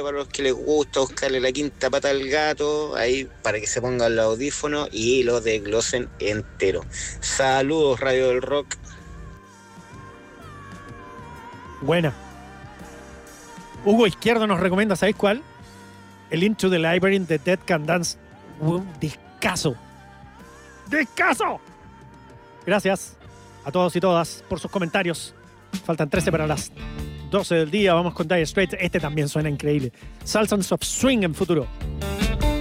para los que les gusta buscarle la quinta pata al gato, ahí para que se pongan los audífonos y lo desglosen entero. Saludos, Radio del Rock. Buena. Hugo Izquierdo nos recomienda, ¿sabéis cuál? El Into the Library de Dead Can Dance. Discaso. ¡Discaso! Gracias a todos y todas por sus comentarios. Faltan 13 para las 12 del día. Vamos con Dire Straits. Este también suena increíble. Sultans of Swing en futuro.